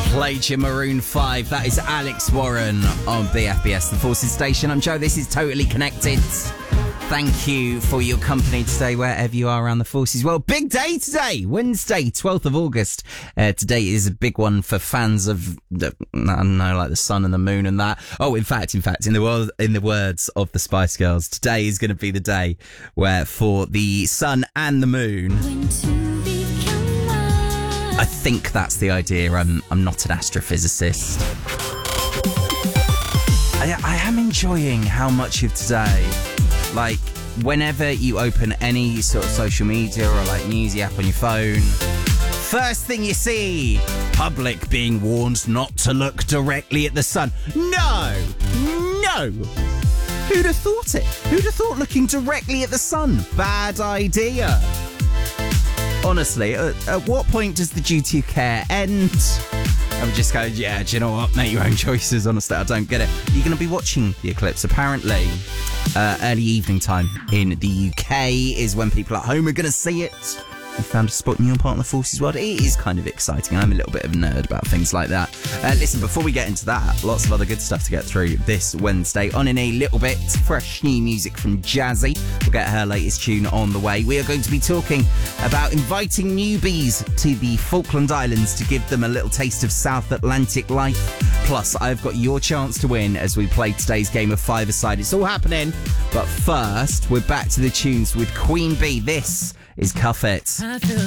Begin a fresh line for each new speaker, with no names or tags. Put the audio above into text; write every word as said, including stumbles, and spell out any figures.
Played your Maroon five. That is Alex Warren on B F B S, the Forces Station. I'm Joe. This is Totally Connected. Thank you for your company today, wherever you are around the Forces. Well, big day today, Wednesday, twelfth of August. Uh, today is a big one for fans of, the, I don't know, like the sun and the moon and that. Oh, in fact, in fact, in the world, in the words of the Spice Girls, today is going to be the day where for the sun and the moon. I think that's the idea. I'm I'm not an astrophysicist. I, I am enjoying how much of today, like, whenever you open any sort of social media or like newsy app on your phone, first thing you see, public being warned not to look directly at the sun. No! No! Who'd have thought it? Who'd have thought looking directly at the sun? Bad idea. Honestly, at, at what point does the duty of care end? I'm just going, yeah, do you know what? Make your own choices. Honestly, I don't get it. You're going to be watching the eclipse, apparently. Uh, early evening time in the U K is when people at home are going to see it. You found a spot in your part of the Forces world. It is kind of exciting. I'm a little bit of a nerd about things like that. Uh, listen, before we get into that, lots of other good stuff to get through this Wednesday. On in a little bit, fresh new music from Jazzy. We'll get her latest tune on the way. We are going to be talking about inviting newbies to the Falkland Islands to give them a little taste of South Atlantic life. Plus, I've got your chance to win as we play today's game of five-a-side. It's all happening. But first, we're back to the tunes with Queen Bee. This is Cuff It.
I feel